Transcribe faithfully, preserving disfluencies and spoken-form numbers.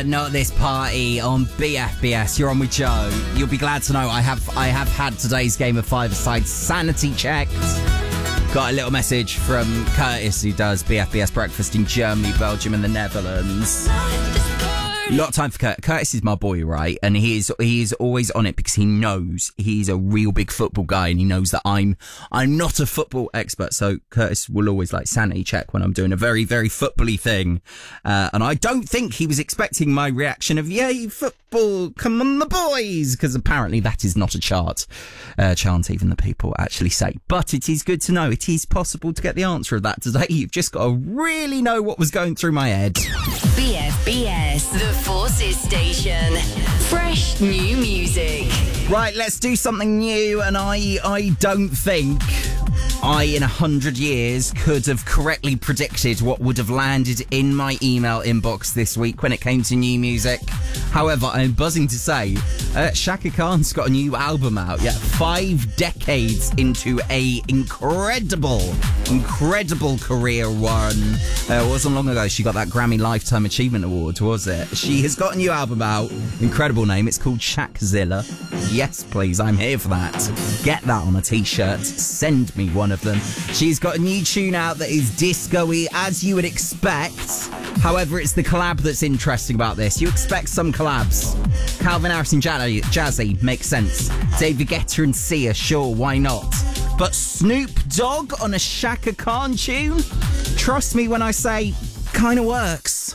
uh, not this party on B F B S. You're on with Joe. You'll be glad to know I have I have had today's game of five-a-side sanity checked. Got a little message from Curtis, who does B F B S breakfast in Germany, Belgium, and the Netherlands. Lot of time for Curtis. Curtis is my boy, right? And he is he is always on it because he knows he's a real big football guy, and he knows that I'm I'm not a football expert. So Curtis will always like sanity check when I'm doing a very very football-y thing. Uh, and I don't think he was expecting my reaction of "Yay football! Come on the boys!" because apparently that is not a chart uh, chant even the people actually say. But it is good to know it is possible to get the answer of that today. You've just got to really know what was going through my head. B F B S, the Forces Station. Fresh new music. Right, let's do something new, and I I don't think I, in a hundred years, could have correctly predicted what would have landed in my email inbox this week when it came to new music. However, I'm buzzing to say, uh, Shaka Khan's got a new album out. Yeah, five decades into a incredible, incredible career run. Uh, it wasn't long ago she got that Grammy Lifetime Achievement Award, was it? She has got a new album out. Incredible name. It's called Shakzilla. Yes, please. I'm here for that. Get that on a t-shirt. Send me one of them. She's got a new tune out that is disco-y, as you would expect. However, it's the collab that's interesting about this. You expect some collabs. Calvin Harris and Jazzy, Jazzy makes sense. David Guetta and Sia, sure, why not? But Snoop Dogg on a Shaka Khan tune? Trust me when I say, kinda works.